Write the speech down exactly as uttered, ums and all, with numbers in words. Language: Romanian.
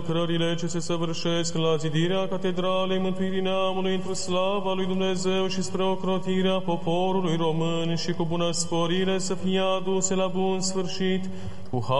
lucrările ce se săvârșesc la zidirea Catedralei Mântuirii Neamului într-o slava lui Dumnezeu și spre ocrotirea poporului român și cu bună sporire să fie aduse la bun sfârșit, cu